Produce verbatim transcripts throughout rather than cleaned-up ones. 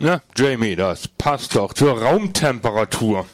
Na, Jamie, das passt doch zur Raumtemperatur.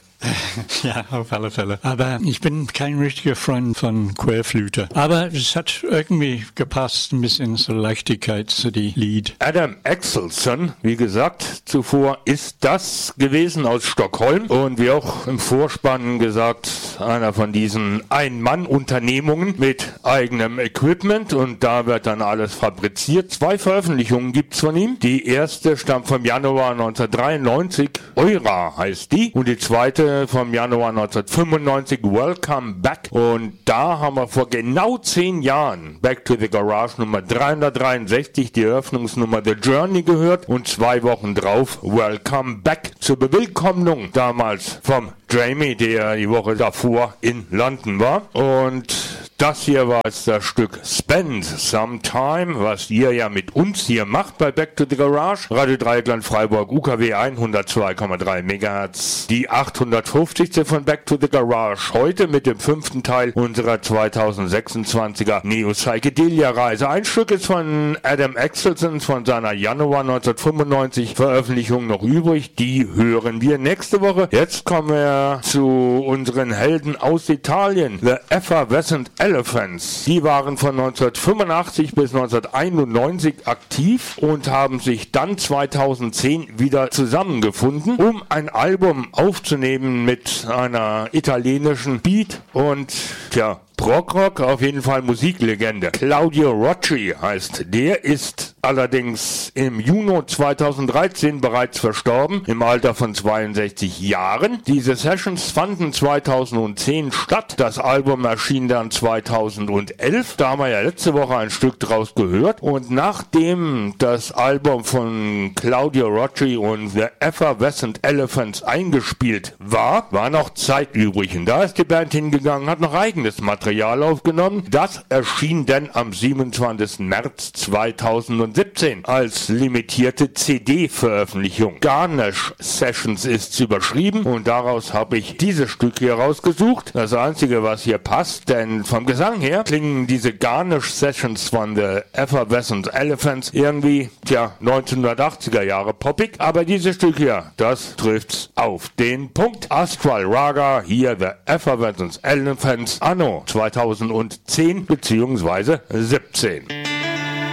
Ja, auf alle Fälle. Aber ich bin kein richtiger Freund von Querflöte. Aber es hat irgendwie gepasst, ein bisschen zur Leichtigkeit zu die Lied. Adam Axelson, wie gesagt, zuvor ist das gewesen aus Stockholm und wie auch im Vorspann gesagt, einer von diesen Ein-Mann-Unternehmungen mit eigenem Equipment und da wird dann alles fabriziert. Zwei Veröffentlichungen gibt's von ihm. Die erste stammt vom Januar neunzehnhundertdreiundneunzig, Eura heißt die, und die zweite vom Januar neunzehnhundertfünfundneunzig, Welcome Back. Und da haben wir vor genau zehn Jahren Back to the Garage Nummer dreihundertdreiundsechzig, die Eröffnungsnummer The Journey gehört und zwei Wochen drauf Welcome Back zur Bewillkommnung damals vom Jamie, der die Woche davor in London war. Und das hier war jetzt das Stück Spend Some Time, was ihr ja mit uns hier macht bei Back to the Garage. Radio Dreieckland Freiburg, U K W hundertzwei Komma drei Megahertz. Die achthundertfünfzigste von Back to the Garage. Heute mit dem fünften Teil unserer zweitausendsechsundzwanziger Neo-Psychedelia-Reise. Ein Stück ist von Adam Axelson von seiner Januar neunzehnhundertfünfundneunzig Veröffentlichung noch übrig. Die hören wir nächste Woche. Jetzt kommen wir zu unseren Helden aus Italien. The Effervescent Elephants. Die waren von neunzehnhundertfünfundachtzig bis neunzehnhunderteinundneunzig aktiv und haben sich dann zweitausendzehn wieder zusammengefunden, um ein Album aufzunehmen mit einer italienischen Beat und tja, Prog-Rock, auf jeden Fall Musiklegende. Claudio Rocci heißt. Der ist allerdings im Juni zweitausenddreizehn bereits verstorben, im Alter von zweiundsechzig Jahren. Diese Sessions fanden zweitausendzehn statt. Das Album erschien dann zweitausendelf. Da haben wir ja letzte Woche ein Stück draus gehört. Und nachdem das Album von Claudio Rocci und The Effervescent Elephants eingespielt war, war noch Zeit übrig. Und da ist die Band hingegangen, hat noch eigenes Material aufgenommen. Das erschien dann am siebenundzwanzigsten März zweitausendsiebzehn als limitierte C D-Veröffentlichung. Ganesh Sessions ist überschrieben und daraus habe ich dieses Stück hier rausgesucht. Das einzige, was hier passt, denn vom Gesang her klingen diese Ganesh Sessions von The Effervescent Elephants irgendwie, tja, neunzehnhundertachtziger Jahre poppig, aber dieses Stück hier, das trifft's auf den Punkt. Astral Raga, hier The Effervescent Elephants, anno zweitausendzehn bzw. siebzehn.